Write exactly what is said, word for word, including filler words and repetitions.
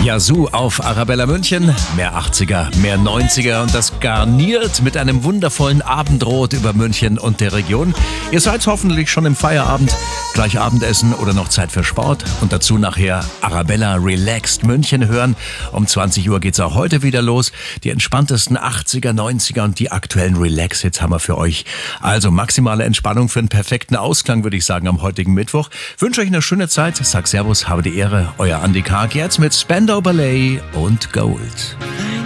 Yazoo auf Arabella München. Mehr achtziger, mehr neunziger und das garniert mit einem wundervollen Abendrot über München und der Region. Ihr seid hoffentlich schon im Feierabend, gleich Abendessen oder noch Zeit für Sport und dazu nachher Arabella Relaxed München hören. Um zwanzig Uhr geht's auch heute wieder los. Die entspanntesten achtziger, neunziger und die aktuellen Relax-Hits haben wir für euch. Also maximale Entspannung für einen perfekten Ausklang, würde ich sagen, am heutigen Mittwoch. Wünsche euch eine schöne Zeit. Sag Servus, habe die Ehre. Euer Andy Karg jetzt mit Spandau Ballet und Gold.